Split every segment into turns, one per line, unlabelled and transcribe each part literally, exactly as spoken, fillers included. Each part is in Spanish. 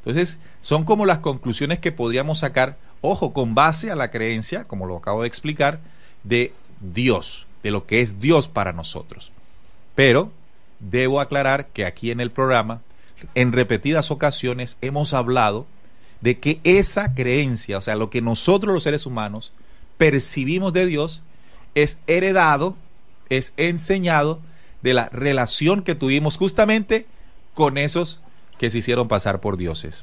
Entonces, son como las conclusiones que podríamos sacar, ojo, con base a la creencia, como lo acabo de explicar, de Dios, de lo que es Dios para nosotros. Pero debo aclarar que aquí en el programa, en repetidas ocasiones, hemos hablado de que esa creencia, o sea, lo que nosotros los seres humanos percibimos de Dios, es heredado, es enseñado de la relación que tuvimos justamente con esos que se hicieron pasar por dioses.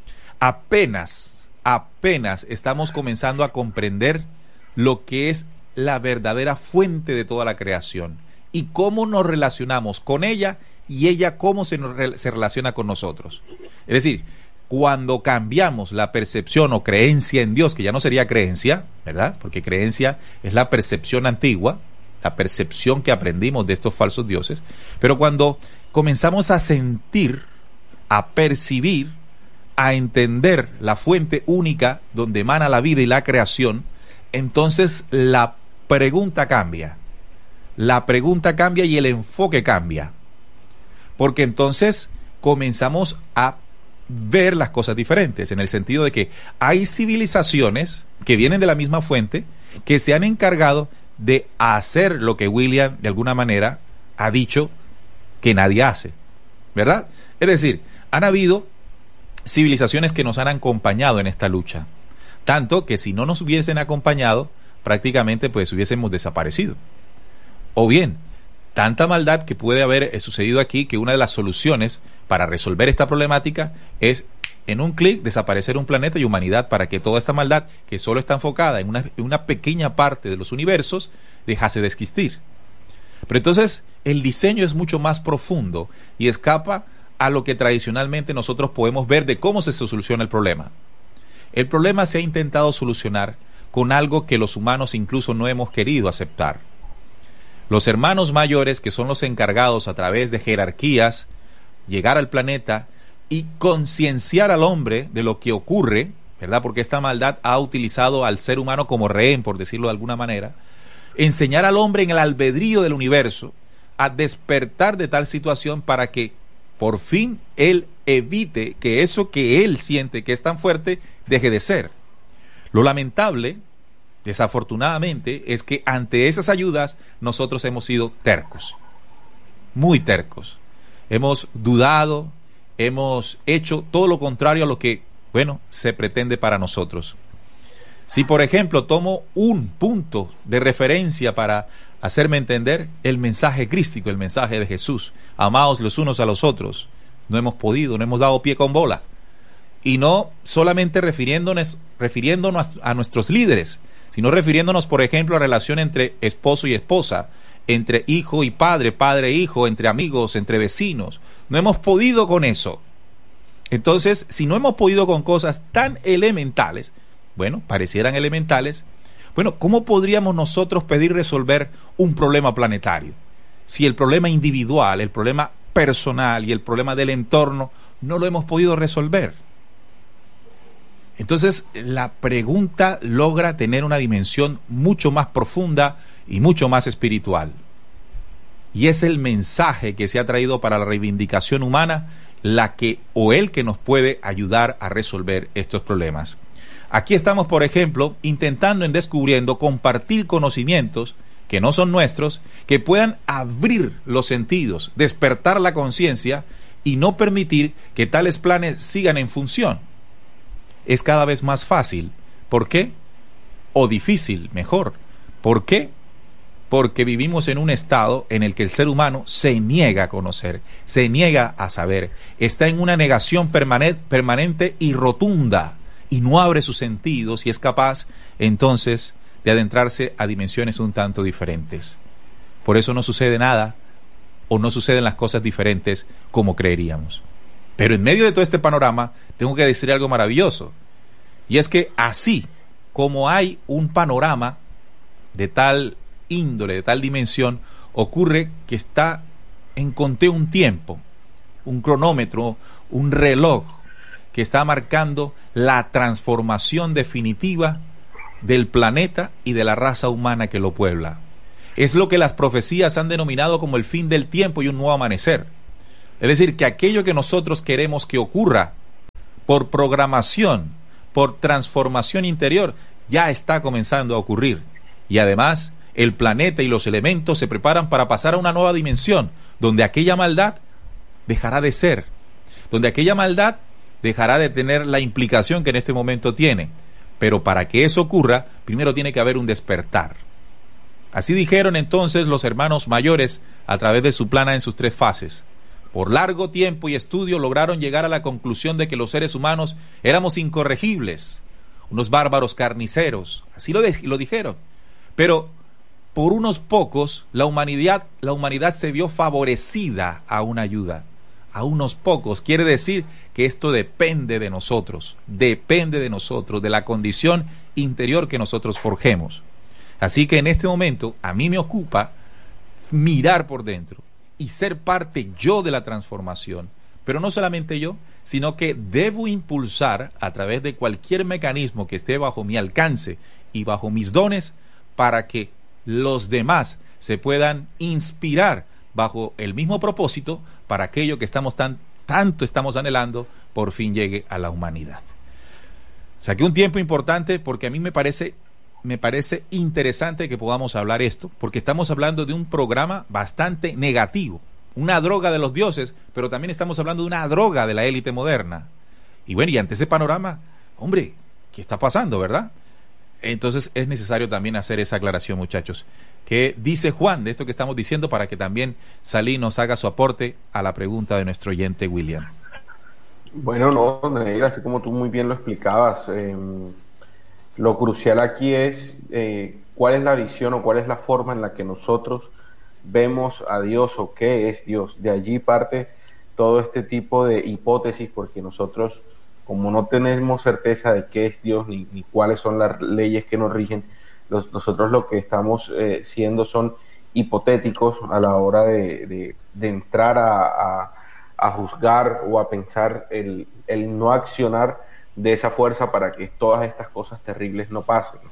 Apenas, apenas estamos comenzando a comprender lo que es la verdadera fuente de toda la creación y cómo nos relacionamos con ella y ella cómo se, nos, se relaciona con nosotros. Es decir, cuando cambiamos la percepción o creencia en Dios, que ya no sería creencia, ¿verdad? Porque creencia es la percepción antigua, la percepción que aprendimos de estos falsos dioses, pero cuando comenzamos a sentir, a percibir, a entender la fuente única donde emana la vida y la creación, entonces la pregunta cambia. La pregunta cambia y el enfoque cambia. Porque entonces comenzamos a ver las cosas diferentes, en el sentido de que hay civilizaciones que vienen de la misma fuente, que se han encargado de hacer lo que William de alguna manera ha dicho que nadie hace, ¿verdad? Es decir, han habido civilizaciones que nos han acompañado en esta lucha, tanto que si no nos hubiesen acompañado, prácticamente pues hubiésemos desaparecido. O bien, tanta maldad que puede haber sucedido aquí, que una de las soluciones para resolver esta problemática es en un clic desaparecer un planeta y humanidad, para que toda esta maldad que solo está enfocada en una, en una pequeña parte de los universos dejase de existir. Pero entonces el diseño es mucho más profundo y escapa a lo que tradicionalmente nosotros podemos ver de cómo se soluciona el problema. El problema se ha intentado solucionar con algo que los humanos incluso no hemos querido aceptar. Los hermanos mayores, que son los encargados a través de jerarquías, llegar al planeta y concienciar al hombre de lo que ocurre, ¿verdad? Porque esta maldad ha utilizado al ser humano como rehén, por decirlo de alguna manera. Enseñar al hombre en el albedrío del universo a despertar de tal situación para que por fin él evite que eso que él siente que es tan fuerte deje de ser. Lo lamentable, desafortunadamente, es que ante esas ayudas nosotros hemos sido tercos, muy tercos. Hemos dudado, hemos hecho todo lo contrario a lo que, bueno, se pretende para nosotros. Si, por ejemplo, tomo un punto de referencia para hacerme entender, el mensaje crístico, el mensaje de Jesús, amaos los unos a los otros, no hemos podido, no hemos dado pie con bola. Y no solamente refiriéndonos, refiriéndonos a nuestros líderes, sino refiriéndonos, por ejemplo, a la relación entre esposo y esposa, entre hijo y padre, padre e hijo, entre amigos, entre vecinos. No hemos podido con eso. Entonces, si no hemos podido con cosas tan elementales, bueno, parecieran elementales, bueno, ¿cómo podríamos nosotros pedir resolver un problema planetario? Si el problema individual, el problema personal y el problema del entorno no lo hemos podido resolver. Entonces, la pregunta logra tener una dimensión mucho más profunda y mucho más espiritual. Y es el mensaje que se ha traído para la reivindicación humana, la que o el que nos puede ayudar a resolver estos problemas. Aquí estamos, por ejemplo, intentando en descubriendo compartir conocimientos que no son nuestros, que puedan abrir los sentidos, despertar la conciencia y no permitir que tales planes sigan en función. Es cada vez más fácil. ¿Por qué? O difícil, mejor. ¿Por qué? Porque vivimos en un estado en el que el ser humano se niega a conocer, se niega a saber, está en una negación permanente, permanente y rotunda, y no abre sus sentidos y es capaz entonces de adentrarse a dimensiones un tanto diferentes. Por eso no sucede nada o no suceden las cosas diferentes como creeríamos. Pero en medio de todo este panorama tengo que decir algo maravilloso, y es que así como hay un panorama de tal índole, de tal dimensión, ocurre que está en conteo un tiempo, un cronómetro, un reloj que está marcando la transformación definitiva del planeta y de la raza humana que lo puebla. Es lo que las profecías han denominado como el fin del tiempo y un nuevo amanecer. Es decir, que aquello que nosotros queremos que ocurra por programación, por transformación interior, ya está comenzando a ocurrir. Y además, el planeta y los elementos se preparan para pasar a una nueva dimensión, donde aquella maldad dejará de ser, donde aquella maldad dejará de tener la implicación que en este momento tiene. Pero para que eso ocurra, primero tiene que haber un despertar. Así dijeron entonces los hermanos mayores a través de su plana en sus tres fases. Por largo tiempo y estudio lograron llegar a la conclusión de que los seres humanos éramos incorregibles, unos bárbaros carniceros, así lo, de, lo dijeron. Pero por unos pocos la humanidad, la humanidad se vio favorecida a una ayuda. A unos pocos, quiere decir que esto depende de nosotros, depende de nosotros, de la condición interior que nosotros forjemos. Así que en este momento a mí me ocupa mirar por dentro y ser parte yo de la transformación, pero no solamente yo, sino que debo impulsar a través de cualquier mecanismo que esté bajo mi alcance y bajo mis dones para que los demás se puedan inspirar bajo el mismo propósito para aquello que estamos tan, tanto estamos anhelando por fin llegue a la humanidad. Saqué un tiempo importante porque a mí me parece me parece interesante que podamos hablar esto, porque estamos hablando de un programa bastante negativo, una droga de los dioses, pero también estamos hablando de una droga de la élite moderna. Y bueno, y ante ese panorama, hombre, ¿qué está pasando, verdad? Entonces es necesario también hacer esa aclaración, muchachos. ¿Qué dice Juan de esto que estamos diciendo para que también Salí nos haga su aporte a la pregunta de nuestro oyente William?
Bueno, no, Neil, así como tú muy bien lo explicabas, eh, lo crucial aquí es eh, cuál es la visión o cuál es la forma en la que nosotros vemos a Dios o qué es Dios. De allí parte todo este tipo de hipótesis, porque nosotros, como no tenemos certeza de qué es Dios ni, ni cuáles son las leyes que nos rigen, los, nosotros lo que estamos eh, siendo son hipotéticos a la hora de, de, de entrar a, a, a juzgar o a pensar el, el no accionar de esa fuerza para que todas estas cosas terribles no pasen.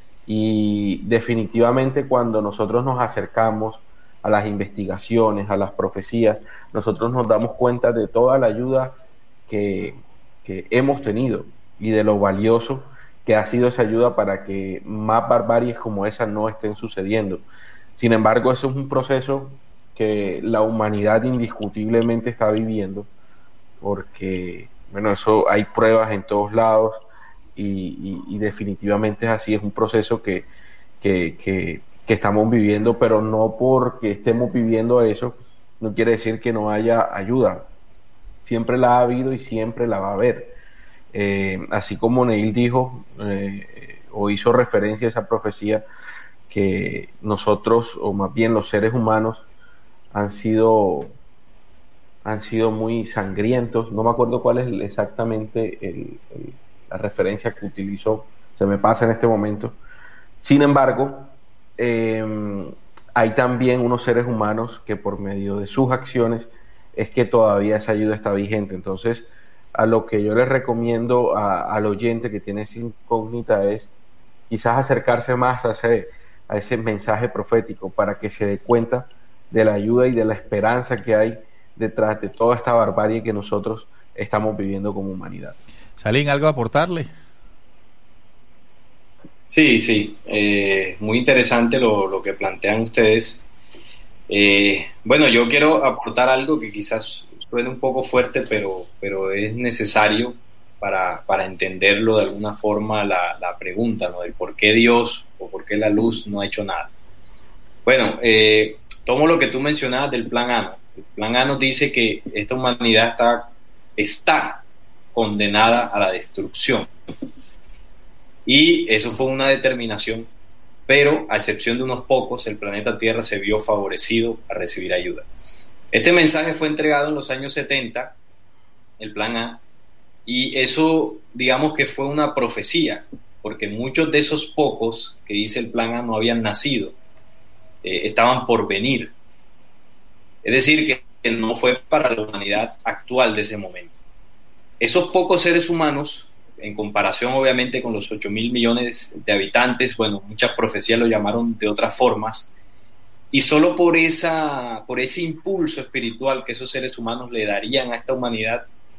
Y definitivamente cuando nosotros nos acercamos a las investigaciones, a las profecías, nosotros nos damos cuenta de toda la ayuda que, que hemos tenido y de lo valioso que ha sido esa ayuda para que más barbaries como esa no estén sucediendo. Sin embargo, eso es un proceso que la humanidad indiscutiblemente está viviendo, porque bueno, eso hay pruebas en todos lados y, y, y definitivamente es así, es un proceso que, que, que, que estamos viviendo, pero no porque estemos viviendo eso, no quiere decir que no haya ayuda. Siempre la ha habido y siempre la va a haber. Eh, así como Neil dijo eh, o hizo referencia a esa profecía, que nosotros, o más bien los seres humanos, han sido... han sido muy sangrientos. No me acuerdo cuál es exactamente el, el, la referencia que utilizó, se me pasa en este momento. Sin embargo, eh, hay también unos seres humanos que por medio de sus acciones es que todavía esa ayuda está vigente. Entonces, a lo que yo les recomiendo a, al oyente que tiene esa incógnita es quizás acercarse más a ese, a ese mensaje profético para que se dé cuenta de la ayuda y de la esperanza que hay detrás de toda esta barbarie que nosotros estamos viviendo como humanidad.
Salín, ¿algo a aportarle?
Sí, sí, eh, muy interesante lo, lo que plantean ustedes. Eh, bueno, yo quiero aportar algo que quizás suene un poco fuerte, pero, pero es necesario para, para entenderlo de alguna forma la, la pregunta, ¿no? Del por qué Dios o por qué la luz no ha hecho nada. Bueno, eh, tomo lo que tú mencionabas del plan A, ¿no? El plan A nos dice que esta humanidad está, está condenada a la destrucción. Y eso fue una determinación, pero a excepción de unos pocos, el planeta Tierra se vio favorecido a recibir ayuda. Este mensaje fue entregado en los años setenta, el plan A, y eso, digamos que fue una profecía, porque muchos de esos pocos que dice el plan A no habían nacido, eh, estaban por venir. Es decir, que no fue para la humanidad actual de ese momento. Esos pocos seres humanos, en comparación obviamente con los ocho mil millones de habitantes, bueno, muchas profecías lo llamaron de otras formas, y solo por, esa, por ese impulso espiritual que esos seres humanos le darían a esta humanidad,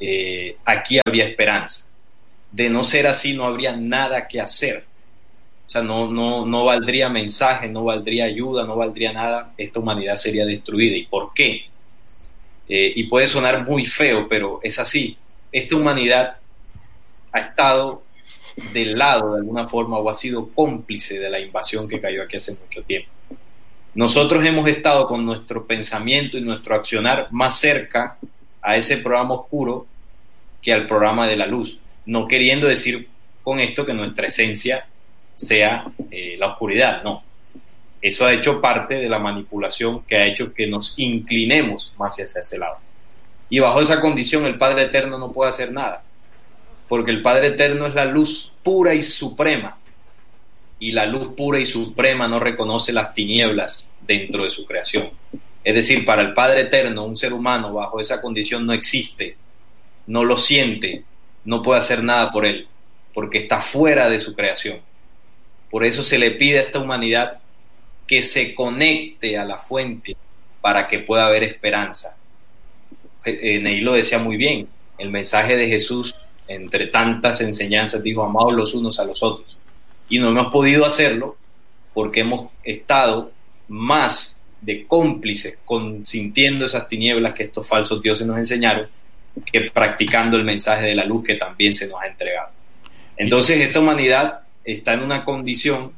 eh, aquí había esperanza. De no ser así, no habría nada que hacer. O sea, no, no, no valdría mensaje, no valdría ayuda, no valdría nada. Esta humanidad sería destruida. ¿Y por qué? Eh, y puede sonar muy feo, pero es así. Esta humanidad ha estado del lado, de alguna forma, o ha sido cómplice de la invasión que cayó aquí hace mucho tiempo. Nosotros hemos estado con nuestro pensamiento y nuestro accionar más cerca a ese programa oscuro que al programa de la luz, no queriendo decir con esto que nuestra esencia sea eh, la oscuridad, no. Eso ha hecho parte de la manipulación que ha hecho que nos inclinemos más hacia ese lado. Y bajo esa condición el Padre Eterno no puede hacer nada, porque el Padre Eterno es la luz pura y suprema, y la luz pura y suprema no reconoce las tinieblas dentro de su creación. Es decir, para el Padre Eterno, un ser humano bajo esa condición no existe, no lo siente, no puede hacer nada por él, porque está fuera de su creación. Por eso se le pide a esta humanidad que se conecte a la fuente para que pueda haber esperanza. Eh, Neil lo decía muy bien, el mensaje de Jesús, entre tantas enseñanzas, dijo: amaos los unos a los otros. Y no hemos podido hacerlo porque hemos estado más de cómplices, consintiendo esas tinieblas que estos falsos dioses nos enseñaron, que practicando el mensaje de la luz que también se nos ha entregado. Entonces esta humanidad está en una condición,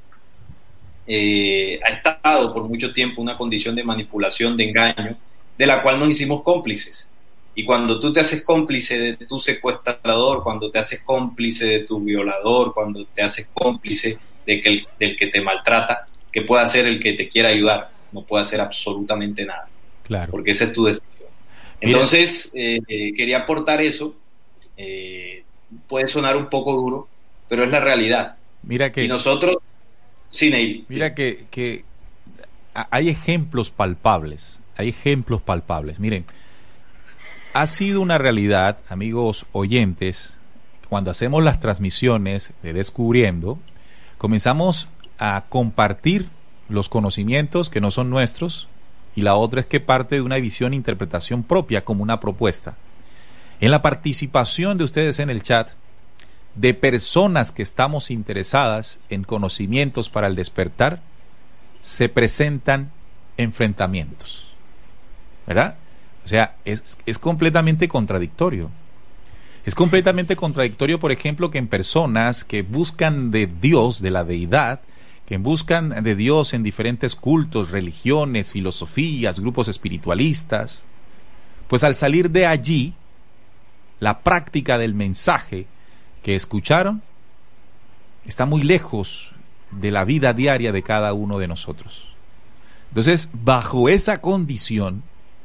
eh, ha estado por mucho tiempo en una condición de manipulación, de engaño, de la cual nos hicimos cómplices. Y cuando tú te haces cómplice de tu secuestrador, cuando te haces cómplice de tu violador, cuando te haces cómplice de que el, del que te maltrata, ¿qué puede hacer el que te quiera ayudar? No puede hacer absolutamente nada. Claro. Porque esa es tu decisión. Entonces, eh, eh, quería aportar eso. Eh, puede sonar un poco duro, pero es la realidad.
Mira que...
Y nosotros... Sí, Neil.
Mira que, que hay ejemplos palpables. Hay ejemplos palpables. Miren, ha sido una realidad, amigos oyentes, cuando hacemos las transmisiones de Descubriendo, comenzamos a compartir los conocimientos que no son nuestros, y la otra es que parte de una visión e interpretación propia como una propuesta. En la participación de ustedes en el chat, de personas que estamos interesadas en conocimientos para el despertar, se presentan enfrentamientos, ¿verdad? O sea, es, es completamente contradictorio. Es completamente contradictorio, por ejemplo, que en personas que buscan de Dios, de la deidad, que buscan de Dios en diferentes cultos, religiones, filosofías, grupos espiritualistas, pues al salir de allí, la práctica del mensaje que escucharon está muy lejos de la vida diaria de cada uno de nosotros. Entonces, bajo esa condición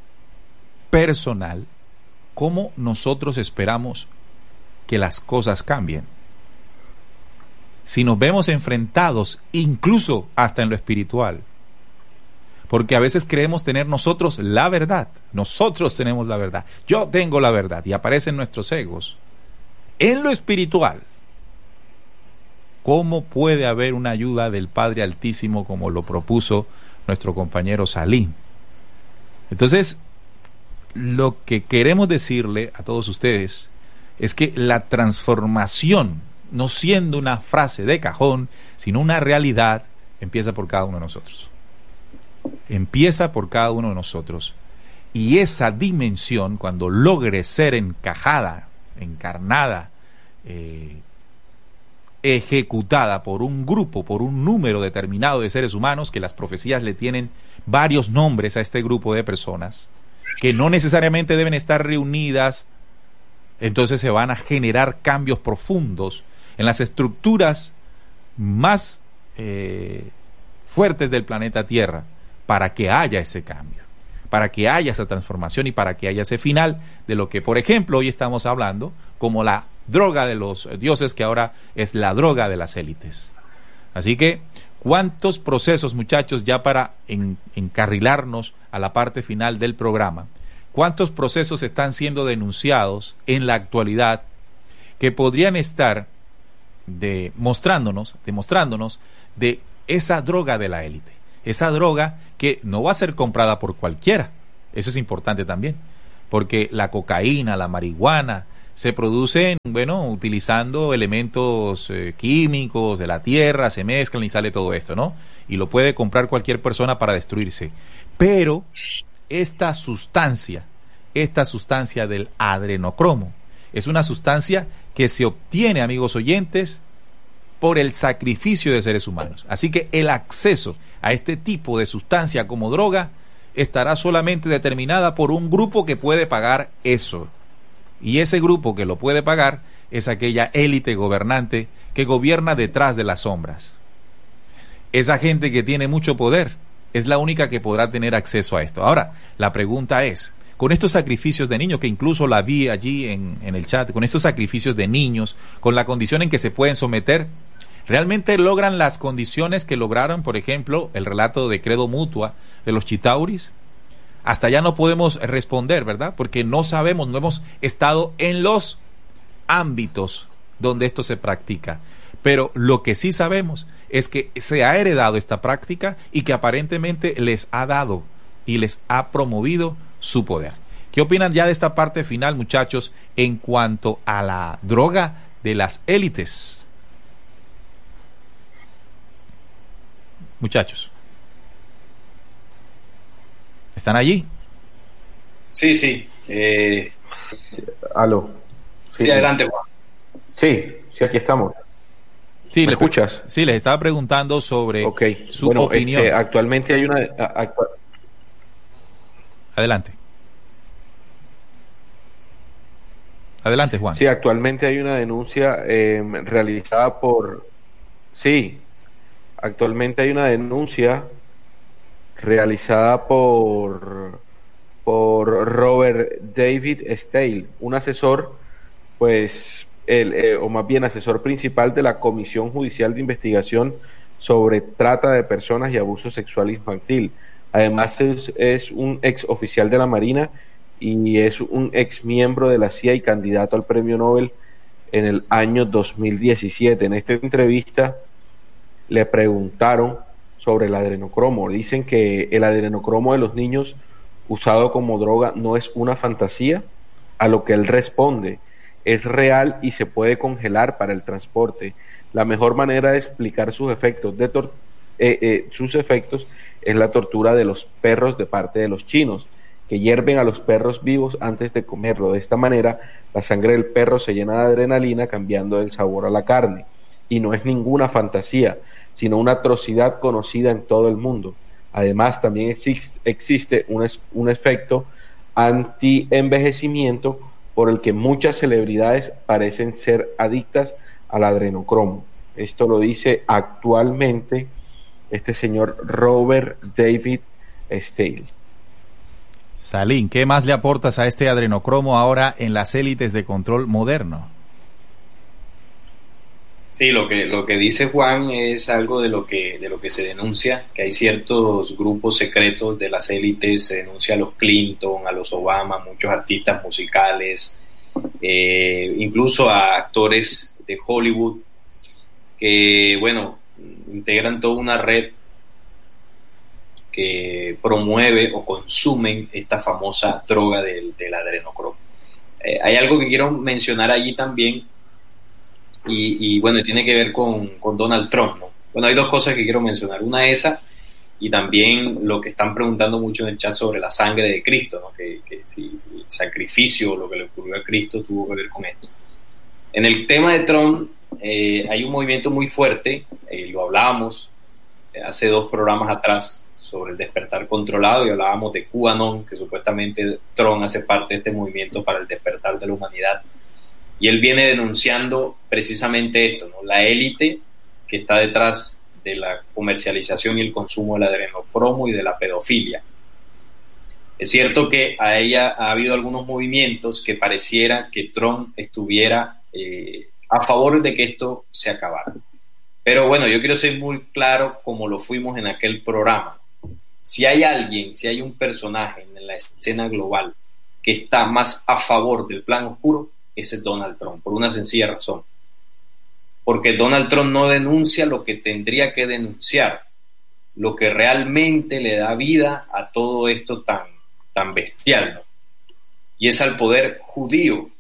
personal, ¿cómo nosotros esperamos que las cosas cambien? Si nos vemos enfrentados, incluso hasta en lo espiritual, porque a veces creemos tener nosotros la verdad, nosotros tenemos la verdad, yo tengo la verdad, y aparecen nuestros egos. En lo espiritual, ¿cómo puede haber una ayuda del Padre Altísimo como lo propuso nuestro compañero Salim? Entonces, lo que queremos decirle a todos ustedes es que la transformación, no siendo una frase de cajón, sino una realidad, empieza por cada uno de nosotros. Empieza por cada uno de nosotros. Y esa dimensión, cuando logre ser encajada, encarnada, eh, ejecutada por un grupo, por un número determinado de seres humanos, que las profecías le tienen varios nombres a este grupo de personas, que no necesariamente deben estar reunidas, entonces se van a generar cambios profundos en las estructuras más eh, fuertes del planeta Tierra, para que haya ese cambio, para que haya esa transformación y para que haya ese final de lo que, por ejemplo, hoy estamos hablando como la droga de los dioses, que ahora es la droga de las élites. Así que, ¿cuántos procesos, muchachos, ya para en, encarrilarnos a la parte final del programa, cuántos procesos están siendo denunciados en la actualidad que podrían estar de, mostrándonos, demostrándonos de esa droga de la élite? Esa droga que no va a ser comprada por cualquiera. Eso es importante también, porque la cocaína, la marihuana, se producen, bueno, utilizando elementos eh, químicos de la tierra, se mezclan y sale todo esto, ¿no? Y lo puede comprar cualquier persona para destruirse. Pero esta sustancia, esta sustancia del adrenocromo, es una sustancia que se obtiene, amigos oyentes, por el sacrificio de seres humanos. Así que el acceso a este tipo de sustancia como droga estará solamente determinada por un grupo que puede pagar eso. Y ese grupo que lo puede pagar es aquella élite gobernante que gobierna detrás de las sombras. Esa gente que tiene mucho poder es la única que podrá tener acceso a esto. Ahora, la pregunta es, con estos sacrificios de niños, que incluso la vi allí en, en el chat, con estos sacrificios de niños, con la condición en que se pueden someter, ¿realmente logran las condiciones que lograron, por ejemplo, el relato de Credo Mutua de los Chitauris? Hasta allá no podemos responder, ¿verdad? Porque no sabemos, no hemos estado en los ámbitos donde esto se practica. Pero lo que sí sabemos es que se ha heredado esta práctica y que aparentemente les ha dado y les ha promovido su poder. ¿Qué opinan ya de esta parte final, muchachos, en cuanto a la droga de las élites? Muchachos, ¿están allí?
Sí, sí. Eh...
Sí, aló.
Sí, sí, adelante, Juan.
Sí, sí, aquí estamos.
Sí,
¿Me
le,
escuchas?
Sí, les estaba preguntando sobre
okay.
su
bueno,
opinión.
Este, actualmente hay una... Actu...
Adelante. Adelante, Juan.
Sí, actualmente hay una denuncia eh, realizada por... Sí, actualmente hay una denuncia realizada por, por Robert David Steele, un asesor, pues, el, eh, o más bien asesor principal de la Comisión Judicial de Investigación sobre Trata de Personas y Abuso Sexual Infantil. Además es, es un ex oficial de la Marina y es un ex miembro de la C I A y candidato al Premio Nobel en el año dos mil diecisiete. En esta entrevista le preguntaron sobre el adrenocromo. Dicen que el adrenocromo de los niños usado como droga no es una fantasía, a lo que él responde: es real y se puede congelar para el transporte. La mejor manera de explicar sus efectos, de tor- eh, eh, sus efectos es la tortura de los perros de parte de los chinos, que hierven a los perros vivos antes de comerlo. De esta manera, la sangre del perro se llena de adrenalina, cambiando el sabor a la carne. Y no es ninguna fantasía, sino una atrocidad conocida en todo el mundo. Además, también existe, existe un, es, un efecto anti-envejecimiento por el que muchas celebridades parecen ser adictas al adrenocromo. Esto lo dice actualmente este señor Robert David Steele.
Salim, ¿qué más le aportas a este adrenocromo ahora en las élites de control moderno?
Sí, lo que, lo que dice Juan es algo de lo que, de lo que se denuncia, que hay ciertos grupos secretos de las élites. Se denuncia a los Clinton, a los Obama, muchos artistas musicales, eh, incluso a actores de Hollywood, que, bueno, integran toda una red que promueve o consumen esta famosa droga del, del adrenocromo. Eh, hay algo que quiero mencionar allí también, y, y bueno, tiene que ver con, con Donald Trump, ¿no? Bueno, hay dos cosas que quiero mencionar. Una esa, y también lo que están preguntando mucho en el chat sobre la sangre de Cristo, ¿no? Que, que si el sacrificio, lo que le ocurrió a Cristo, tuvo que ver con esto. En el tema de Trump, eh, hay un movimiento muy fuerte, eh, lo hablábamos hace dos programas atrás, sobre el despertar controlado, y hablábamos de QAnon, que supuestamente Trump hace parte de este movimiento para el despertar de la humanidad, y él viene denunciando precisamente esto, ¿no? La élite que está detrás de la comercialización y el consumo del adrenocromo y de la pedofilia. Es cierto que a ella ha habido algunos movimientos que pareciera que Trump estuviera eh, a favor de que esto se acabara, pero bueno, yo quiero ser muy claro, como lo fuimos en aquel programa. Si hay alguien, si hay un personaje en la escena global que está más a favor del plan oscuro, ese es Donald Trump, por una sencilla razón. Porque Donald Trump no denuncia lo que tendría que denunciar, lo que realmente le da vida a todo esto tan, tan bestial, ¿no? Y es al poder judío, que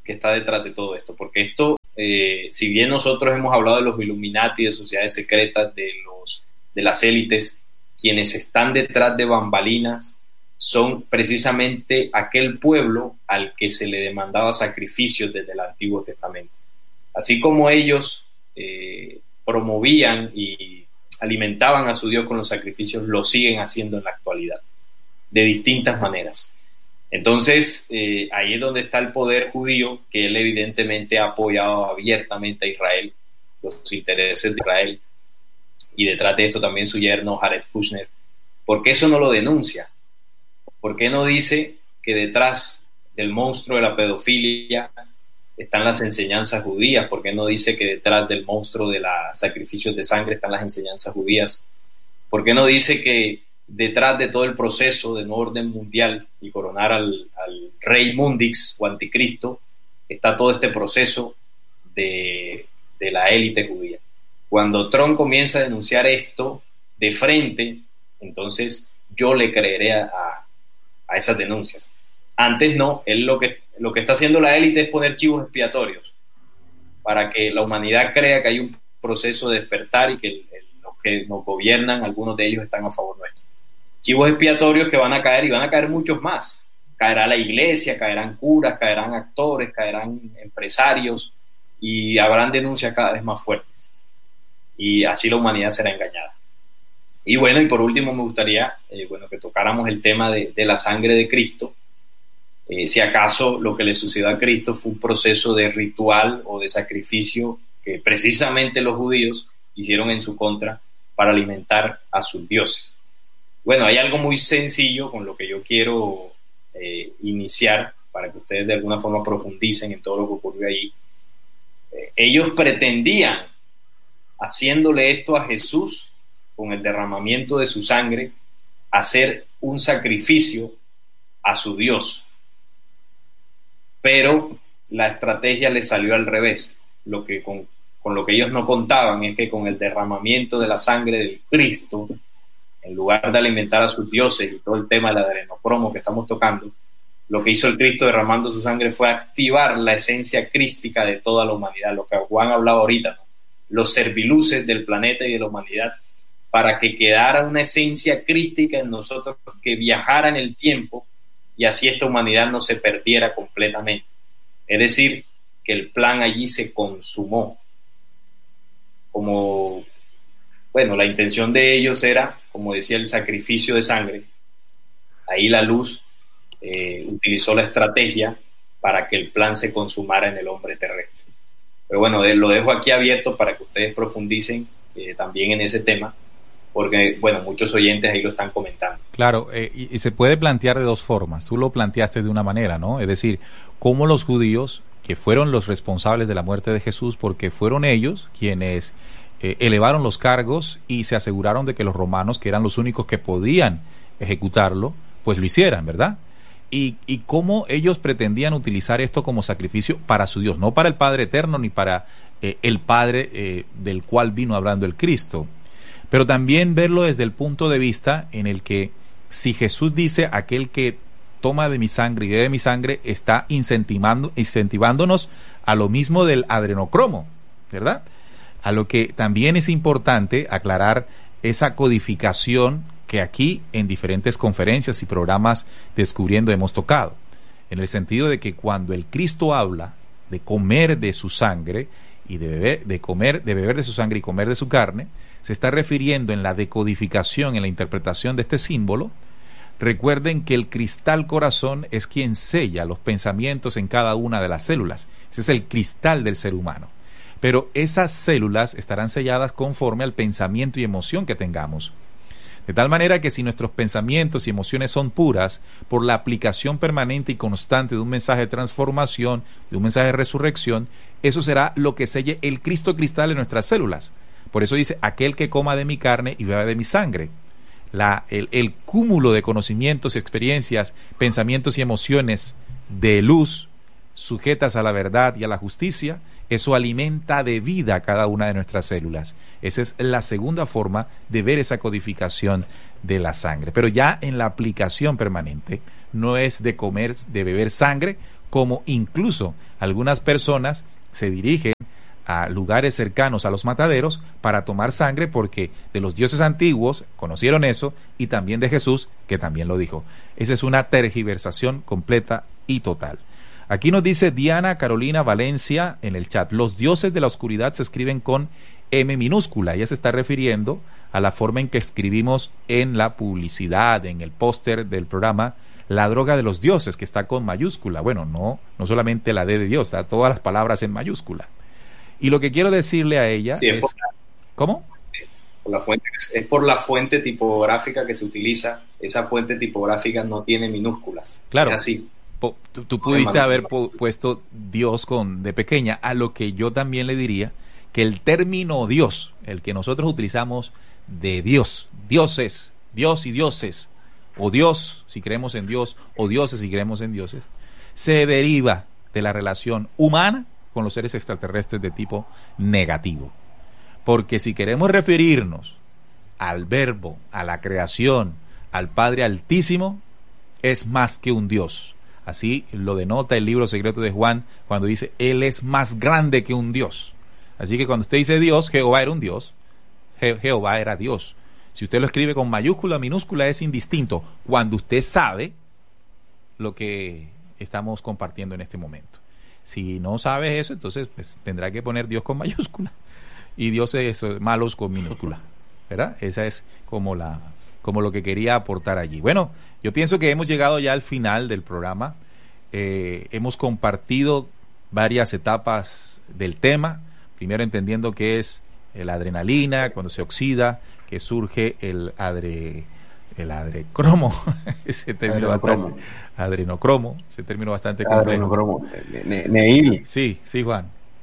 que está detrás de todo esto, porque esto, eh, si bien nosotros hemos hablado de los Illuminati, de sociedades secretas, de, los, de las élites, quienes están detrás de bambalinas son precisamente aquel pueblo al que se le demandaba sacrificios desde el Antiguo Testamento. Así como ellos eh, promovían y alimentaban a su Dios con los sacrificios, lo siguen haciendo en la actualidad, de distintas maneras. Entonces, eh, ahí es donde está el poder judío, que él evidentemente ha apoyado abiertamente a Israel, los intereses de Israel, y detrás de esto también su yerno Jared Kushner. ¿Por qué eso no lo denuncia? ¿Por qué no dice que detrás del monstruo de la pedofilia están las enseñanzas judías? ¿Por qué no dice que detrás del monstruo de los sacrificios de sangre están las enseñanzas judías? ¿Por qué no dice que detrás de todo el proceso de nuevo orden mundial y coronar al, al rey Mundix o anticristo está todo este proceso de, de la élite judía? Cuando Trump comienza a denunciar esto de frente, entonces yo le creeré a, a, a esas denuncias. Antes no, él lo que, lo que está haciendo la élite es poner chivos expiatorios para que la humanidad crea que hay un proceso de despertar y que el, el, los que nos gobiernan, algunos de ellos están a favor nuestro. Chivos expiatorios que van a caer y van a caer muchos más. Caerá la iglesia, caerán curas, caerán actores, caerán empresarios y habrán denuncias cada vez más fuertes. Y así la humanidad será engañada. Y bueno, y por último me gustaría eh, bueno, que tocáramos el tema de, de la sangre de Cristo. Eh, si acaso lo que le sucedió a Cristo fue un proceso de ritual o de sacrificio que precisamente los judíos hicieron en su contra para alimentar a sus dioses. Bueno, hay algo muy sencillo con lo que yo quiero eh, iniciar para que ustedes de alguna forma profundicen en todo lo que ocurrió ahí. Eh, ellos pretendían, haciéndole esto a Jesús, con el derramamiento de su sangre, hacer un sacrificio a su Dios. Pero la estrategia les salió al revés. Lo que con, con lo que ellos no contaban es que con el derramamiento de la sangre del Cristo, en lugar de alimentar a sus dioses y todo el tema de la adrenocromo que estamos tocando, lo que hizo el Cristo derramando su sangre fue activar la esencia crística de toda la humanidad, lo que Juan hablaba ahorita, ¿no? Los serviluces del planeta y de la humanidad, para que quedara una esencia crística en nosotros, que viajara en el tiempo y así esta humanidad no se perdiera completamente. Es decir, que el plan allí se consumó. Como, bueno, la intención de ellos era, como decía, el sacrificio de sangre. Ahí la luz eh, utilizó la estrategia para que el plan se consumara en el hombre terrestre. Pero bueno, lo dejo aquí abierto para que ustedes profundicen eh, también en ese tema, porque, bueno, muchos oyentes ahí lo están comentando.
Claro, eh, y, y se puede plantear de dos formas. Tú lo planteaste de una manera, ¿no? Es decir, cómo los judíos, que fueron los responsables de la muerte de Jesús, porque fueron ellos quienes eh, elevaron los cargos y se aseguraron de que los romanos, que eran los únicos que podían ejecutarlo, pues lo hicieran, ¿verdad? Y, y cómo ellos pretendían utilizar esto como sacrificio para su Dios, no para el Padre eterno ni para eh, el Padre eh, del cual vino hablando el Cristo. Pero también verlo desde el punto de vista en el que si Jesús dice aquel que toma de mi sangre y bebe de mi sangre, está incentivando, incentivándonos a lo mismo del adrenocromo, ¿verdad? A lo que también es importante aclarar esa codificación que aquí en diferentes conferencias y programas Descubriendo hemos tocado, en el sentido de que cuando el Cristo habla de comer de su sangre y de beber, de comer, de beber de su sangre y comer de su carne, se está refiriendo en la decodificación, en la interpretación de este símbolo. Recuerden que el cristal corazón es quien sella los pensamientos en cada una de las células. Ese es el cristal del ser humano. Pero esas células estarán selladas conforme al pensamiento y emoción que tengamos. De tal manera que si nuestros pensamientos y emociones son puras, por la aplicación permanente y constante de un mensaje de transformación, de un mensaje de resurrección, eso será lo que selle el Cristo cristal en nuestras células. Por eso dice, aquel que coma de mi carne y beba de mi sangre. La, el, el cúmulo de conocimientos y experiencias, pensamientos y emociones de luz, sujetas a la verdad y a la justicia, eso alimenta de vida a cada una de nuestras células. Esa es la segunda forma de ver esa codificación de la sangre. Pero ya en la aplicación permanente, no es de comer, de beber sangre como incluso algunas personas se dirigen a lugares cercanos a los mataderos para tomar sangre, porque de los dioses antiguos conocieron eso, y también de Jesús, que también lo dijo. Esa es una tergiversación completa y total. Aquí nos dice Diana Carolina Valencia en el chat: los dioses de la oscuridad se escriben con M minúscula. Ella se está refiriendo a la forma en que escribimos en la publicidad, en el póster del programa La droga de los dioses, que está con mayúscula. Bueno, no, no solamente la D de Dios, está todas las palabras en mayúscula. Y lo que quiero decirle a ella
sí, es,
es...
por la,
¿Cómo?
Por la fuente, es por la fuente tipográfica que se utiliza. Esa fuente tipográfica no tiene minúsculas.
Claro.
Es así.
Tú, tú pudiste haber pu puesto Dios con de pequeña, a lo que yo también le diría que el término Dios, el que nosotros utilizamos de Dios, dioses, Dios y dioses, o Dios si creemos en Dios, o dioses si creemos en dioses, se deriva de la relación humana con los seres extraterrestres de tipo negativo. Porque si queremos referirnos al verbo, a la creación, al Padre Altísimo, es más que un Dios. Así lo denota el libro secreto de Juan cuando dice: Él es más grande que un Dios. Así que cuando usted dice Dios, Jehová era un Dios. Je Jehová era Dios. Si usted lo escribe con mayúscula o minúscula es indistinto, cuando usted sabe lo que estamos compartiendo en este momento. Si no sabes eso, entonces pues, tendrá que poner Dios con mayúscula y dioses malos con minúscula, ¿verdad? Esa es como la como lo que quería aportar allí. Bueno, yo pienso que hemos llegado ya al final del programa. Eh, hemos compartido varias etapas del tema. Primero entendiendo qué es la adrenalina, cuando se oxida, que surge el adre el adrecromo, ese término
adrenocromo.
bastante adrenocromo, ese término bastante complejo.
Adrenocromo. Ne Neil.
Sí, sí, Juan.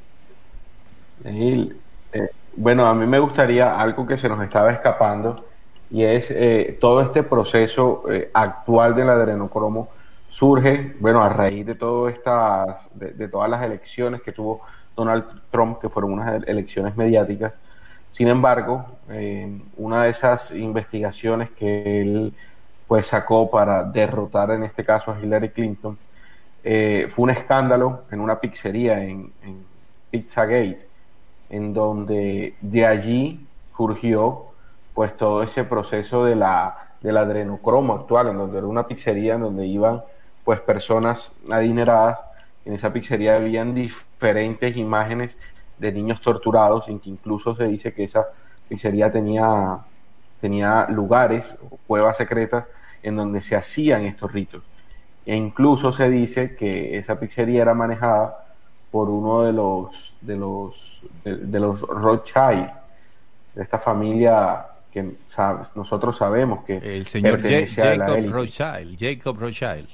Neil, eh, bueno, a mí me gustaría algo que se nos estaba escapando, y es eh, todo este proceso eh, actual del adrenocromo surge, bueno, a raíz de todo estas, de, de todas las elecciones que tuvo Donald Trump, que fueron unas elecciones mediáticas. Sin embargo, eh, una de esas investigaciones que él pues sacó para derrotar en este caso a Hillary Clinton eh, fue un escándalo en una pizzería en, en Pizzagate, en donde de allí surgió pues todo ese proceso de la, del adrenocromo actual, en donde era una pizzería en donde iban pues personas adineradas. En esa pizzería habían diferentes imágenes de niños torturados, en que incluso se dice que esa pizzería tenía, tenía lugares o cuevas secretas en donde se hacían estos ritos. E incluso se dice que esa pizzería era manejada por uno de los de los de, de los Rothschild, de esta familia que sabe, nosotros sabemos que
el señor Jacob Rothschild, Jacob Rothschild.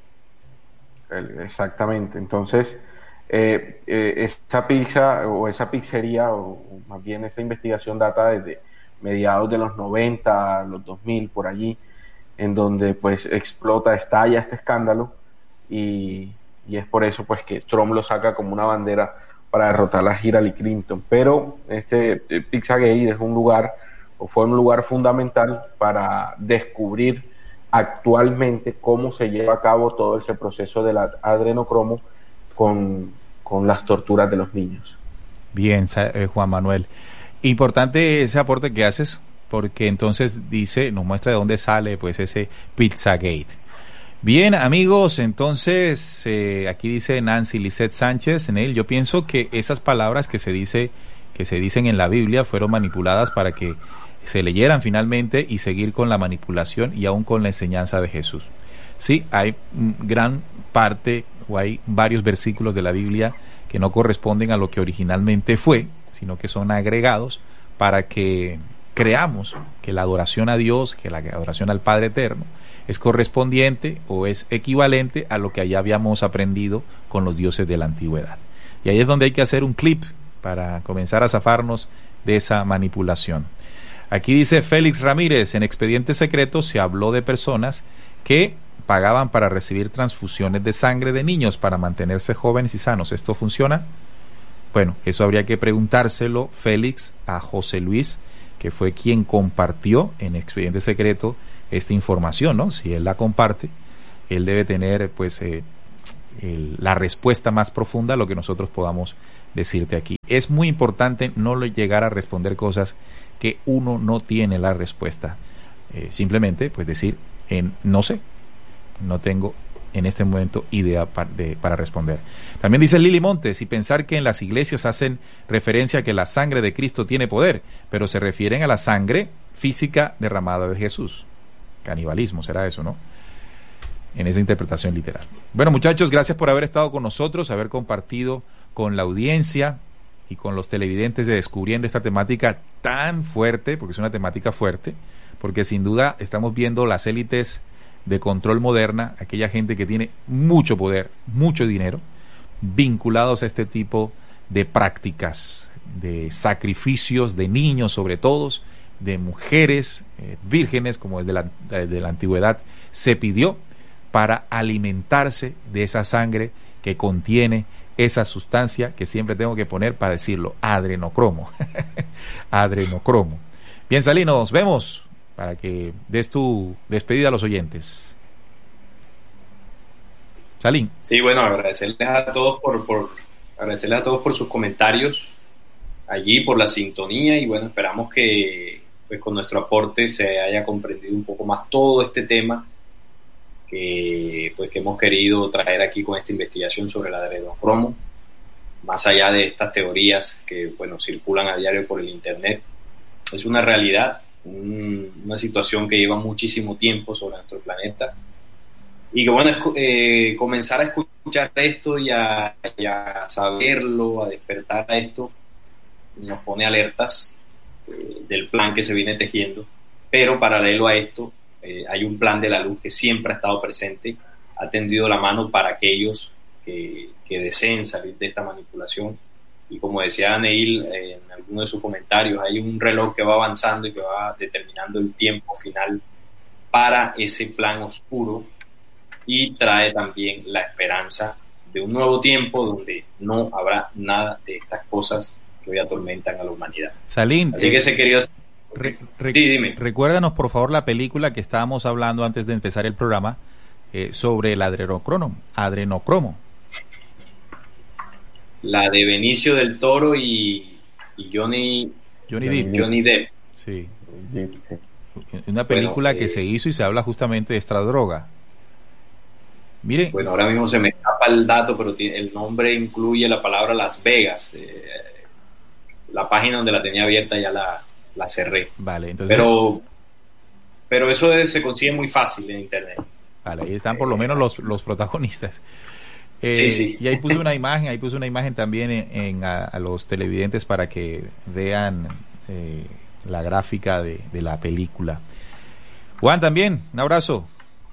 Exactamente. Entonces, eh, eh, esa pizza o esa pizzería, o, o más bien esa investigación data desde mediados de los noventa, los dos mil, por allí, en donde pues explota, estalla este escándalo, y, y es por eso pues que Trump lo saca como una bandera para derrotar a Hillary Clinton. Pero este eh, Pizzagate es un lugar, o fue un lugar fundamental para descubrir actualmente cómo se lleva a cabo todo ese proceso del adrenocromo con, con las torturas de los niños.
Bien, eh, Juan Manuel. Importante ese aporte que haces, porque entonces dice, nos muestra de dónde sale pues ese Pizzagate. Bien, amigos, entonces eh, aquí dice Nancy Lisette Sánchez en él. Yo pienso que esas palabras que se dice, que se dicen en la Biblia fueron manipuladas para que se leyeran finalmente y seguir con la manipulación y aún con la enseñanza de Jesús. Sí, hay gran parte o hay varios versículos de la Biblia que no corresponden a lo que originalmente fue, sino que son agregados para que creamos que la adoración a Dios, que la adoración al Padre Eterno es correspondiente o es equivalente a lo que allá habíamos aprendido con los dioses de la antigüedad. Y ahí es donde hay que hacer un clip para comenzar a zafarnos de esa manipulación. Aquí dice Félix Ramírez, en Expedientes Secretos se habló de personas que pagaban para recibir transfusiones de sangre de niños para mantenerse jóvenes y sanos. ¿Esto funciona? Bueno, eso habría que preguntárselo, Félix, a José Luis, que fue quien compartió en Expediente Secreto esta información, ¿no? Si él la comparte, él debe tener pues eh, el, la respuesta más profunda a lo que nosotros podamos decirte aquí. Es muy importante no llegar a responder cosas que uno no tiene la respuesta. Eh, simplemente, pues decir, en, no sé, no tengo en este momento idea para, de, para responder. También dice Lili Montes, y pensar que en las iglesias hacen referencia a que la sangre de Cristo tiene poder, pero se refieren a la sangre física derramada de Jesús. Canibalismo, será eso, ¿no? En esa interpretación literal. Bueno, muchachos, gracias por haber estado con nosotros, haber compartido con la audiencia y con los televidentes de Descubriendo esta temática tan fuerte, porque es una temática fuerte, porque sin duda estamos viendo las élites de control moderna, aquella gente que tiene mucho poder, mucho dinero, vinculados a este tipo de prácticas, de sacrificios de niños sobre todo, de mujeres eh, vírgenes, como desde la, desde la antigüedad se pidió, para alimentarse de esa sangre que contiene esa sustancia que siempre tengo que poner para decirlo, adrenocromo. Adrenocromo. Bien, Salí, nos vemos para que des tu despedida a los oyentes. Salín.
Sí, bueno, agradecerles a todos por, por agradecerles a todos por sus comentarios allí, por la sintonía, y bueno, esperamos que pues con nuestro aporte se haya comprendido un poco más todo este tema que pues que hemos querido traer aquí con esta investigación sobre el adrenocromo, más allá de estas teorías que bueno circulan a diario por el internet. Es una realidad, un, una situación que lleva muchísimo tiempo sobre nuestro planeta, y que bueno, es, eh, comenzar a escuchar esto y a, y a saberlo, a despertar a esto, nos pone alertas eh, del plan que se viene tejiendo. Pero paralelo a esto eh, hay un plan de la luz que siempre ha estado presente, ha tendido la mano para aquellos que, que deseen salir de esta manipulación. Y como decía Neil eh, en alguno de sus comentarios, hay un reloj que va avanzando y que va determinando el tiempo final para ese plan oscuro, y trae también la esperanza de un nuevo tiempo donde no habrá nada de estas cosas que hoy atormentan a la humanidad.
Salín,
así
eh,
que se quería...
Re, re,
sí, dime.
Recuérdanos por favor la película que estábamos hablando antes de empezar el programa eh, sobre el adrenocromo, adrenocromo.
La de Benicio del Toro y, y Johnny
Johnny Depp.
Johnny Depp.
Sí. Una película bueno, que eh, se hizo y se habla justamente de esta droga. Mire.
Bueno, ahora mismo se me escapa el dato, pero el nombre incluye la palabra Las Vegas. Eh, la página donde la tenía abierta ya la, la cerré.
Vale, entonces.
Pero, pero eso es, se consigue muy fácil en internet.
Vale, ahí están por lo menos los, los protagonistas. Eh,
sí, sí.
Y ahí puse una imagen, ahí puse una imagen también en, en a, a los televidentes para que vean eh, la gráfica de, de la película. Juan, también, un abrazo.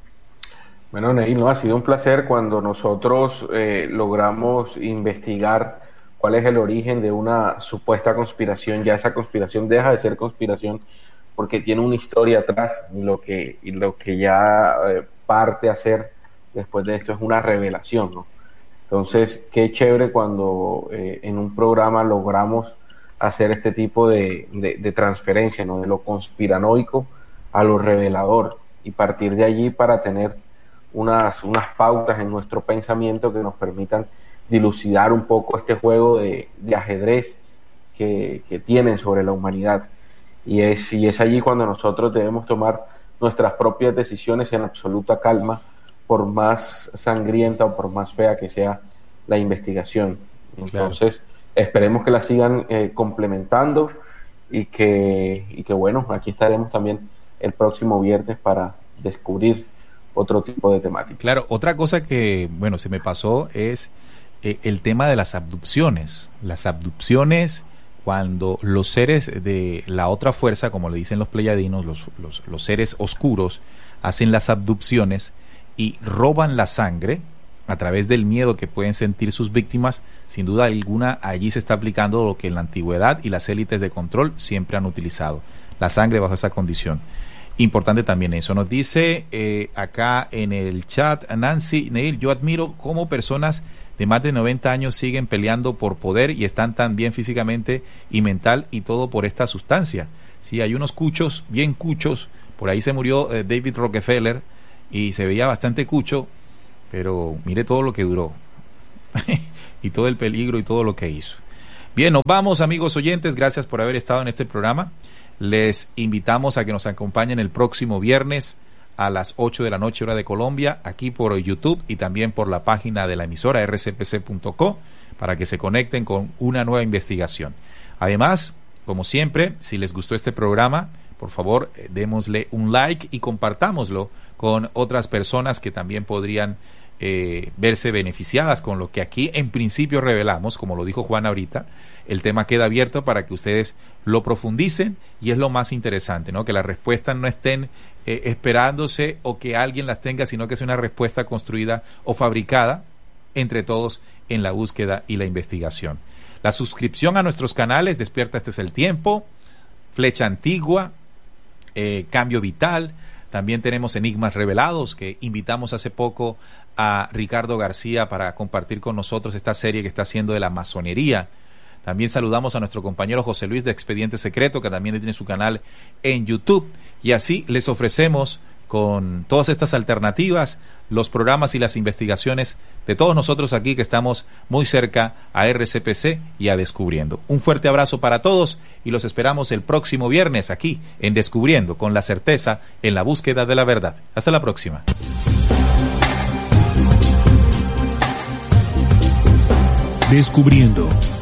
Bueno, Neil, no, ha sido un placer cuando nosotros eh, logramos investigar cuál es el origen de una supuesta conspiración. Ya esa conspiración deja de ser conspiración porque tiene una historia atrás, y lo que, y lo que ya eh, parte a ser después de esto es una revelación, ¿no? Entonces, qué chévere cuando eh, en un programa logramos hacer este tipo de, de, de transferencia, ¿no? De lo conspiranoico a lo revelador, y partir de allí para tener unas, unas pautas en nuestro pensamiento que nos permitan dilucidar un poco este juego de, de ajedrez que, que tienen sobre la humanidad. Y es, y es allí cuando nosotros debemos tomar nuestras propias decisiones en absoluta calma, por más sangrienta o por más fea que sea la investigación. Entonces, claro, esperemos que la sigan eh, complementando, y que, y que bueno, aquí estaremos también el próximo viernes para descubrir otro tipo de temática.
Claro, otra cosa que, bueno, se me pasó es eh, el tema de las abducciones. Las abducciones, cuando los seres de la otra fuerza, como le dicen los pleyadinos, los, los, los seres oscuros, hacen las abducciones y roban la sangre a través del miedo que pueden sentir sus víctimas. Sin duda alguna, allí se está aplicando lo que en la antigüedad y las élites de control siempre han utilizado, la sangre bajo esa condición. Importante también eso. Nos dice eh, acá en el chat Nancy, Neil, yo admiro cómo personas de más de noventa años siguen peleando por poder y están tan bien físicamente y mental, y todo por esta sustancia. Sí, hay unos cuchos, bien cuchos. Por ahí se murió eh, David Rockefeller y se veía bastante cucho, pero mire todo lo que duró y todo el peligro y todo lo que hizo. Bien, nos vamos, amigos oyentes, gracias por haber estado en este programa. Les invitamos a que nos acompañen el próximo viernes a las ocho de la noche, hora de Colombia, aquí por YouTube y también por la página de la emisora erre ce pe ce punto co, para que se conecten con una nueva investigación. Además, como siempre, si les gustó este programa, por favor, eh, démosle un like y compartámoslo con otras personas que también podrían eh, verse beneficiadas con lo que aquí en principio revelamos, como lo dijo Juan ahorita. El tema queda abierto para que ustedes lo profundicen y es lo más interesante, ¿no? Que las respuestas no estén eh, esperándose o que alguien las tenga, sino que es una respuesta construida o fabricada entre todos en la búsqueda y la investigación. La suscripción a nuestros canales, Despierta, este es el tiempo, Flecha Antigua, eh, Cambio Vital, también tenemos Enigmas Revelados, que invitamos hace poco a Ricardo García para compartir con nosotros esta serie que está haciendo de la masonería. También saludamos a nuestro compañero José Luis de Expediente Secreto, que también tiene su canal en YouTube. Y así les ofrecemos con todas estas alternativas los programas y las investigaciones de todos nosotros aquí que estamos muy cerca a erre ce pe ce y a Descubriendo. Un fuerte abrazo para todos y los esperamos el próximo viernes aquí en Descubriendo, con la certeza en la búsqueda de la verdad. Hasta la próxima.
Descubriendo.